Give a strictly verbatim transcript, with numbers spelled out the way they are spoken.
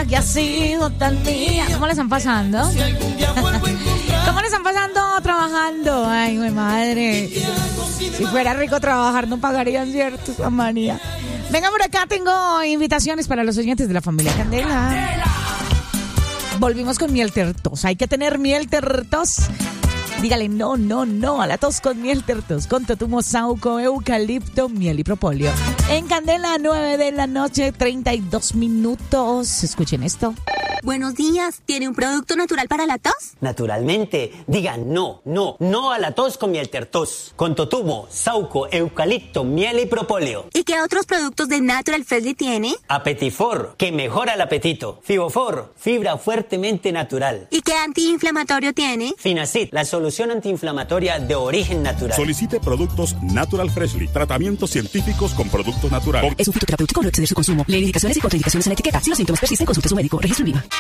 que ha sido tan mía. ¿Cómo le están pasando? ¿Cómo le están pasando trabajando? Ay, mi madre. Si fuera rico trabajar, no pagarían, ¿cierto? Esa manía. Venga, por acá tengo invitaciones para los oyentes de la familia Candela. Volvimos con miel tertos. Hay que tener miel tertos. Dígale no, no, no a la tos con miel tertos, con totumo, sauco, eucalipto, miel y propóleo. En Candela, nueve de la noche, treinta y dos minutos. Escuchen esto. Buenos días, ¿tiene un producto natural para la tos? Naturalmente, digan no, no, no a la tos con miel tertos, con totumo, sauco, eucalipto, miel y propóleo. ¿Y qué otros productos de Natural Freshly tiene? Apetifor, que mejora el apetito. Fibofor, fibra fuertemente natural. ¿Y qué antiinflamatorio tiene? Finacid, la solución antiinflamatoria de origen natural. Solicite productos Natural Freshly, tratamientos científicos con productos naturales. Es un fitoterapéutico, no exceder su consumo. Lee indicaciones y contraindicaciones en la etiqueta. Si los síntomas persisten, consulte a su médico. Registro INVIMA.